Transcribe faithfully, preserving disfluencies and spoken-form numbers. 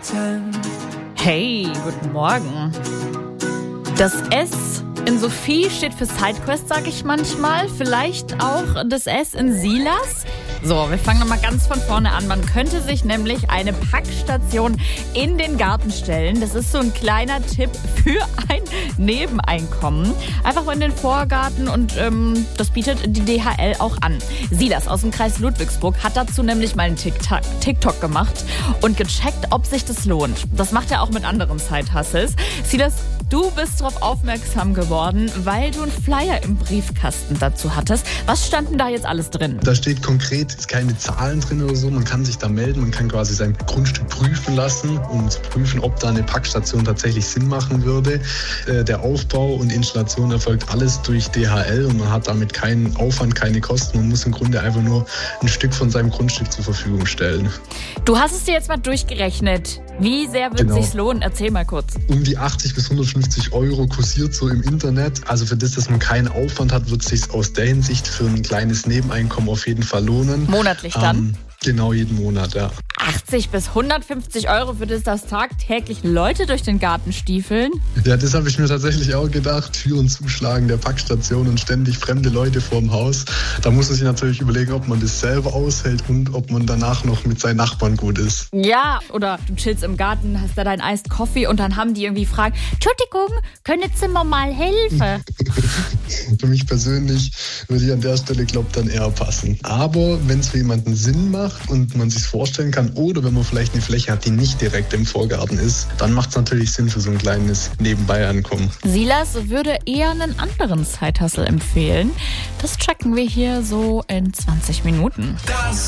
warten. Hey, guten Morgen. Das S in Sophie steht für Sidequest, sag ich manchmal. Vielleicht auch das S in Silas. So, wir fangen nochmal ganz von vorne an. Man könnte sich nämlich eine Packstation in den Garten stellen. Das ist so ein kleiner Tipp für ein Nebeneinkommen. Einfach mal in den Vorgarten und ähm, das bietet die D H L auch an. Silas aus dem Kreis Ludwigsburg hat dazu nämlich mal einen TikTok, TikTok gemacht und gecheckt, ob sich das lohnt. Das macht er auch mit anderen Side-Hustles. Silas, du bist darauf aufmerksam geworden, weil du einen Flyer im Briefkasten dazu hattest. Was stand denn da jetzt alles drin? Da steht konkret ist keine Zahlen drin oder so. Man kann sich da melden, man kann quasi sein Grundstück prüfen lassen, um zu prüfen, ob da eine Packstation tatsächlich Sinn machen würde. Äh, der Aufbau und Installation erfolgt alles durch D H L und man hat damit keinen Aufwand, keine Kosten. Man muss im Grunde einfach nur ein Stück von seinem Grundstück zur Verfügung stellen. Du hast es dir jetzt mal durchgerechnet. Wie sehr wird es Genau. sich lohnen? Erzähl mal kurz. Um die achtzig bis hundertfünfzig Euro kursiert so im Internet. Also für das, dass man keinen Aufwand hat, wird es sich aus der Hinsicht für ein kleines Nebeneinkommen auf jeden Fall lohnen. Monatlich dann? Ähm, genau, jeden Monat, ja. achtzig bis hundertfünfzig Euro für das, dass tagtäglich Leute durch den Garten stiefeln? Ja, das habe ich mir tatsächlich auch gedacht. Türen zuschlagen der Packstation und ständig fremde Leute vorm Haus. Da muss man sich natürlich überlegen, ob man das selber aushält und ob man danach noch mit seinen Nachbarn gut ist. Ja, oder du chillst im Garten, hast da deinen Iced Coffee und dann haben die irgendwie gefragt, Entschuldigung, können Sie mir mal helfen? Für mich persönlich würde ich an der Stelle, glaube ich, dann eher passen. Aber wenn es für jemanden Sinn macht und man sich vorstellen kann, oder wenn man vielleicht eine Fläche hat, die nicht direkt im Vorgarten ist, dann macht es natürlich Sinn für so ein kleines Nebenbei-Ankommen. Silas würde eher einen anderen Side-Hustle empfehlen. Das checken wir hier so in zwanzig Minuten. Das